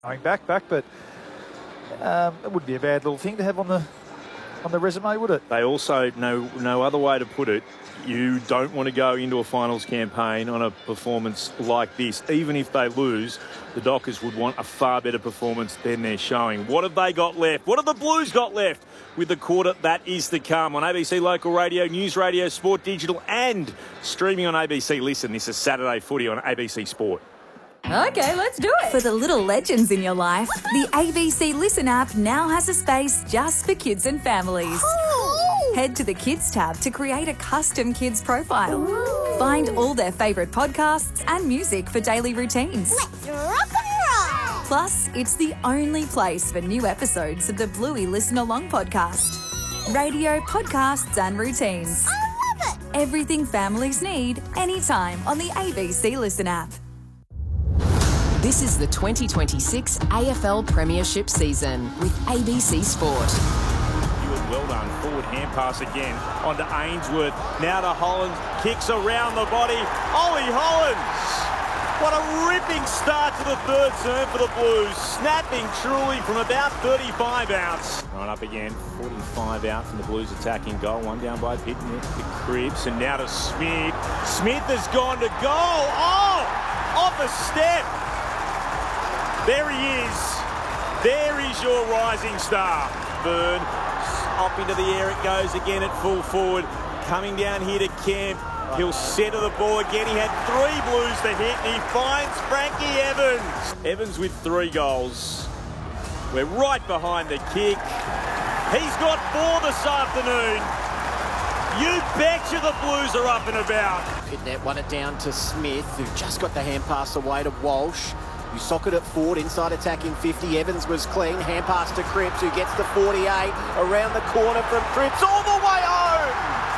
going back, but it wouldn't be a bad little thing to have on the resume, would it? They also, no other way to put it, you don't want to go into a finals campaign on a performance like this. Even if they lose, the Dockers would want a far better performance than they're showing. What have they got left? What have the Blues got left with the quarter that is to come on ABC Local Radio, News Radio, Sport Digital and streaming on ABC Listen. This is Saturday Footy on ABC Sport. Okay, let's do it. For the little legends in your life, the ABC Listen app now has a space just for kids and families. Oh. Head to the Kids tab to create a custom kids profile. Ooh. Find all their favourite podcasts and music for daily routines. Let's rock and roll. Plus, it's the only place for new episodes of the Bluey Listen Along podcast. Radio, podcasts and routines. I love it. Everything families need, anytime on the ABC Listen app. This is the 2026 AFL Premiership season with ABC Sport. Well done. Forward hand pass again onto Ainsworth. Now to Hollands. Kicks around the body. Ollie Hollands. What a ripping start to the third term for the Blues. Snapping truly from about 35 outs. Right up again. 45 out from the Blues attacking goal. One down by Pitton to Cripps. And now to Smith. Smith has gone to goal. Oh! Off a step. There he is. There is your rising star. Byrne, up into the air it goes again at full forward. Coming down here to Kemp. He'll centre the ball again. He had 3 Blues to hit and he finds Frankie Evans. Evans with 3 goals. We're right behind the kick. He's got 4 this afternoon. You betcha the Blues are up and about. Pitnet won it down to Smith, who just got the hand pass away to Walsh. You socket it forward, inside attacking 50. Evans was clean. Hand pass to Cripps, who gets to 48. Around the corner from Cripps, all the way home!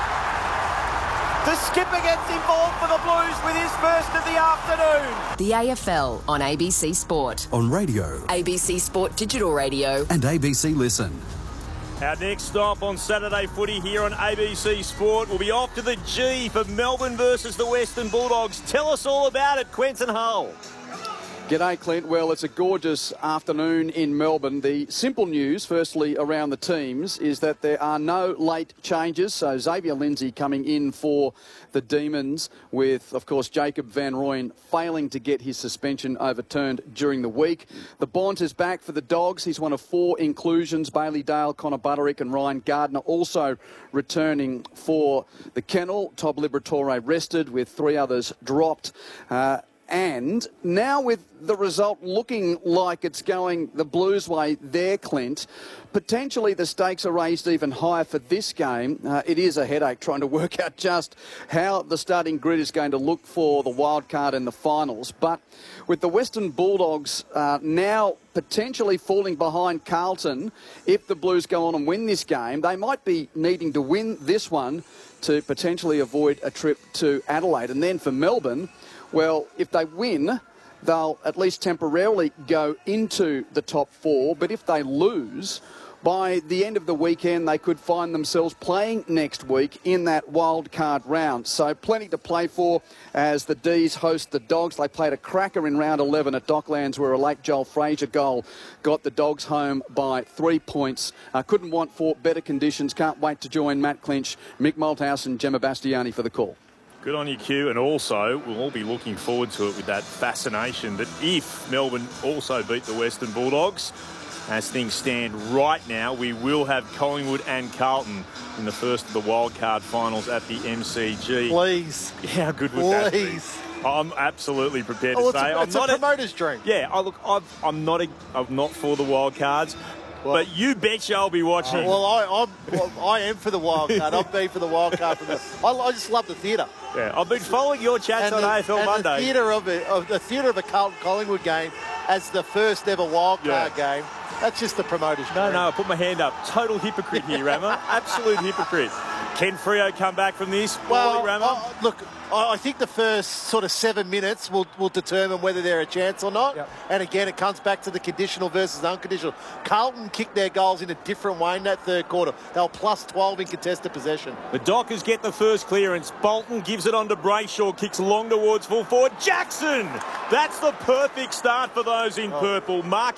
The skipper gets involved for the Blues with his first of the afternoon. The AFL on ABC Sport. On radio. ABC Sport Digital Radio. And ABC Listen. Our next stop on Saturday Footy here on ABC Sport will be off to the G for Melbourne versus the Western Bulldogs. Tell us all about it, Quentin Hull. G'day, Clint. Well, it's a gorgeous afternoon in Melbourne. The simple news, firstly, around the teams, is that there are no late changes. So Xavier Lindsay coming in for the Demons with, of course, Jacob Van Rooyen failing to get his suspension overturned during the week. The Bont is back for the Dogs. He's one of 4 inclusions. Bailey Dale, Connor Butterick and Ryan Gardner also returning for the Kennel. Todd Liberatore rested with 3 others dropped. And now with the result looking like it's going the Blues' way there, Clint, potentially the stakes are raised even higher for this game. It is a headache trying to work out just how the starting grid is going to look for the wild card in the finals. But with the Western Bulldogs now potentially falling behind Carlton, if the Blues go on and win this game, they might be needing to win this one to potentially avoid a trip to Adelaide. And then for Melbourne, well, if they win, they'll at least temporarily go into the top 4. But if they lose, by the end of the weekend, they could find themselves playing next week in that wild card round. So plenty to play for as the D's host the Dogs. They played a cracker in round 11 at Docklands where a late Joel Fraser goal got the Dogs home by 3 points. Couldn't want for better conditions. Can't wait to join Matt Clinch, Mick Malthouse and Gemma Bastiani for the call. Good on you, Q, and also we'll all be looking forward to it with that fascination that if Melbourne also beat the Western Bulldogs, as things stand right now, we will have Collingwood and Carlton in the first of the wildcard finals at the MCG. Please. Yeah, how good would that be? Please. I'm absolutely prepared to say it's a promoter's dream. Yeah, I'm not for the wildcards. Well, but you betcha I'll be watching. I am for the wild card. I've been for the wild card. I just love the theatre. Yeah, I've been following your chats on AFL Monday. The theatre of a Carlton Collingwood game as the first ever wild card game. That's just the promoter's dream. No, I put my hand up. Total hypocrite here, Rama. Absolute hypocrite. Can Freo come back from this? Well, Rama? Look, I think the first sort of 7 minutes will determine whether they're a chance or not. Yep. And again, it comes back to the conditional versus unconditional. Carlton kicked their goals in a different way in that third quarter. They were plus 12 in contested possession. The Dockers get the first clearance. Bolton gives it on to Brayshaw, kicks long towards full forward. Jackson! That's the perfect start for those in purple. Mark